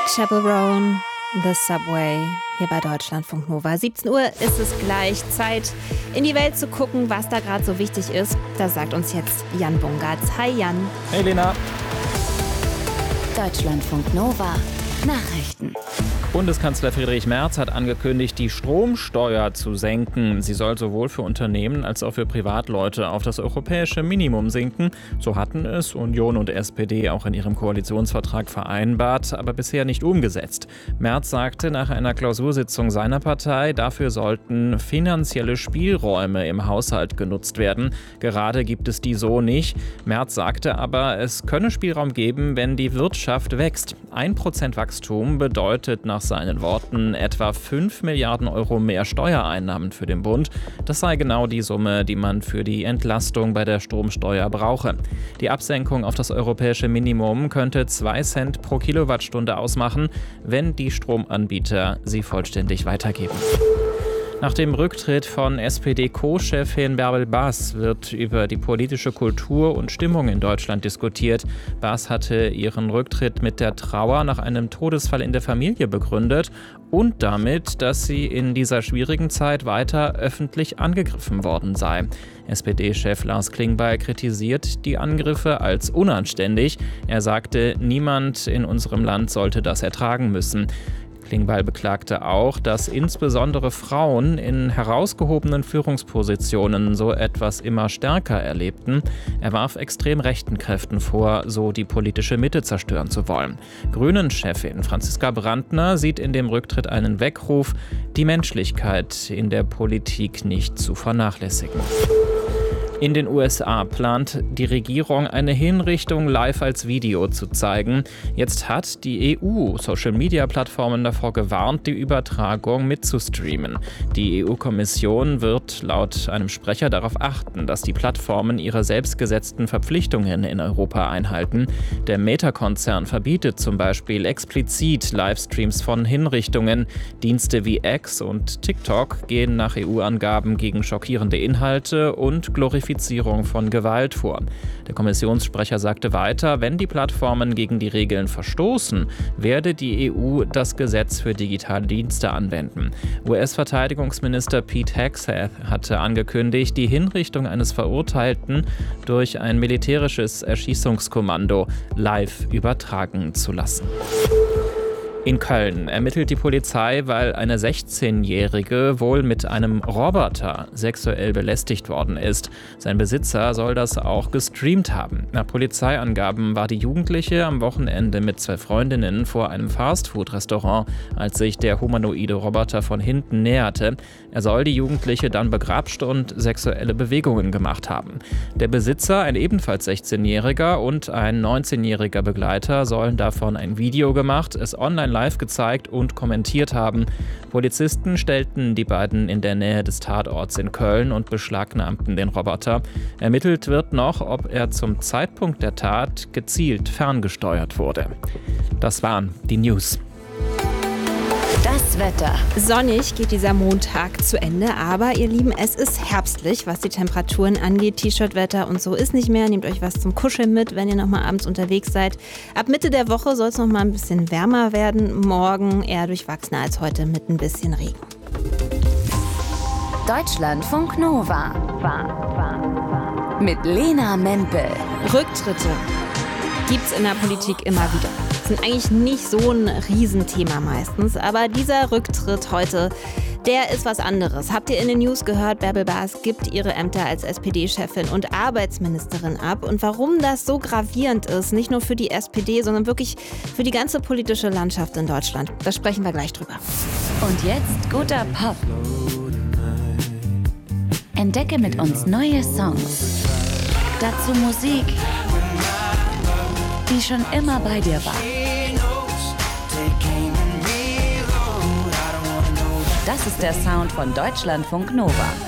Chaperone, The Subway, hier bei Deutschlandfunk Nova. 17 Uhr ist es gleich. Zeit, in die Welt zu gucken, was da gerade so wichtig ist. Das sagt uns jetzt Jan Bungartz. Hi Jan. Hey Lena. Deutschlandfunk Nova. Nachrichten. Bundeskanzler Friedrich Merz hat angekündigt, die Stromsteuer zu senken. Sie soll sowohl für Unternehmen als auch für Privatleute auf das europäische Minimum sinken. So hatten es Union und SPD auch in ihrem Koalitionsvertrag vereinbart, aber bisher nicht umgesetzt. Merz sagte nach einer Klausursitzung seiner Partei, dafür sollten finanzielle Spielräume im Haushalt genutzt werden. Gerade gibt es die so nicht. Merz sagte aber, es könne Spielraum geben, wenn die Wirtschaft wächst. 1% Wachstum bedeutet nach seinen Worten etwa 5 Milliarden Euro mehr Steuereinnahmen für den Bund. Das sei genau die Summe, die man für die Entlastung bei der Stromsteuer brauche. Die Absenkung auf das europäische Minimum könnte 2 Cent pro Kilowattstunde ausmachen, wenn die Stromanbieter sie vollständig weitergeben. Nach dem Rücktritt von SPD-Co-Chefin Bärbel Baas wird über die politische Kultur und Stimmung in Deutschland diskutiert. Baas hatte ihren Rücktritt mit der Trauer nach einem Todesfall in der Familie begründet und damit, dass sie in dieser schwierigen Zeit weiter öffentlich angegriffen worden sei. SPD-Chef Lars Klingbeil kritisiert die Angriffe als unanständig. Er sagte, niemand in unserem Land sollte das ertragen müssen. Klingbeil beklagte auch, dass insbesondere Frauen in herausgehobenen Führungspositionen so etwas immer stärker erlebten. Er warf extrem rechten Kräften vor, so die politische Mitte zerstören zu wollen. Grünen-Chefin Franziska Brandner sieht in dem Rücktritt einen Weckruf, die Menschlichkeit in der Politik nicht zu vernachlässigen. In den USA plant die Regierung, eine Hinrichtung live als Video zu zeigen. Jetzt hat die EU Social-Media-Plattformen davor gewarnt, die Übertragung mitzustreamen. Die EU-Kommission wird laut einem Sprecher darauf achten, dass die Plattformen ihre selbstgesetzten Verpflichtungen in Europa einhalten. Der Meta-Konzern verbietet zum Beispiel explizit Livestreams von Hinrichtungen. Dienste wie X und TikTok gehen nach EU-Angaben gegen schockierende Inhalte und Glorifizierung von Gewalt vor. Der Kommissionssprecher sagte weiter, wenn die Plattformen gegen die Regeln verstoßen, werde die EU das Gesetz für digitale Dienste anwenden. US-Verteidigungsminister Pete Hegseth hatte angekündigt, die Hinrichtung eines Verurteilten durch ein militärisches Erschießungskommando live übertragen zu lassen. In Köln ermittelt die Polizei, weil eine 16-Jährige wohl mit einem Roboter sexuell belästigt worden ist. Sein Besitzer soll das auch gestreamt haben. Nach Polizeiangaben war die Jugendliche am Wochenende mit 2 Freundinnen vor einem Fastfood-Restaurant, als sich der humanoide Roboter von hinten näherte. Er soll die Jugendliche dann begrapscht und sexuelle Bewegungen gemacht haben. Der Besitzer, ein ebenfalls 16-Jähriger und ein 19-jähriger Begleiter, sollen davon ein Video gemacht, es online live gezeigt und kommentiert haben. Polizisten stellten die beiden in der Nähe des Tatorts in Köln und beschlagnahmten den Roboter. Ermittelt wird noch, ob er zum Zeitpunkt der Tat gezielt ferngesteuert wurde. Das waren die News. Das Wetter. Sonnig geht dieser Montag zu Ende, aber ihr Lieben, es ist herbstlich, was die Temperaturen angeht. T-Shirt-Wetter und so ist nicht mehr. Nehmt euch was zum Kuscheln mit, wenn ihr noch mal abends unterwegs seid. Ab Mitte der Woche soll es noch mal ein bisschen wärmer werden. Morgen eher durchwachsener als heute mit ein bisschen Regen. Deutschlandfunk Nova. Mit Lena Mempel. Rücktritte gibt's in der Politik immer wieder. Sind eigentlich nicht so ein Riesenthema meistens, aber dieser Rücktritt heute, der ist was anderes. Habt ihr in den News gehört, Bärbel Baas gibt ihre Ämter als SPD-Chefin und Arbeitsministerin ab. Und warum das so gravierend ist, nicht nur für die SPD, sondern wirklich für die ganze politische Landschaft in Deutschland, da sprechen wir gleich drüber. Und jetzt guter Pop. Entdecke mit uns neue Songs. Dazu Musik, die schon immer bei dir war. Das ist der Sound von Deutschlandfunk Nova.